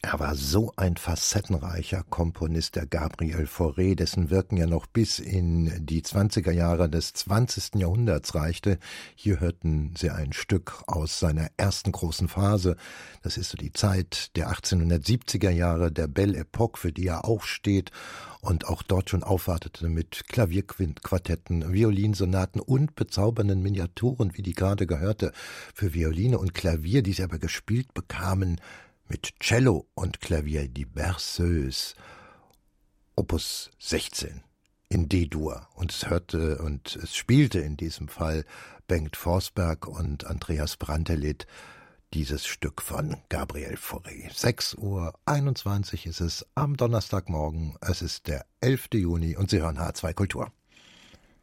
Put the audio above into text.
Er war so ein facettenreicher Komponist, der Gabriel Fauré, dessen Wirken ja noch bis in die 20er Jahre des 20. Jahrhunderts reichte. Hier hörten Sie ein Stück aus seiner ersten großen Phase. Das ist so die Zeit der 1870er Jahre, der Belle Époque, für die er auch steht und auch dort schon aufwartete mit Klavierquartetten, Violinsonaten und bezaubernden Miniaturen, wie die gerade gehörte, für Violine und Klavier, die sie aber gespielt bekamen mit Cello und Klavier, die Berceuse, Opus 16 in D-Dur. Und es spielte in diesem Fall Bengt Forsberg und Andreas Brantelid dieses Stück von Gabriel Fauré. 6:21 Uhr ist es am Donnerstagmorgen. Es ist der 11. Juni und Sie hören H2 Kultur.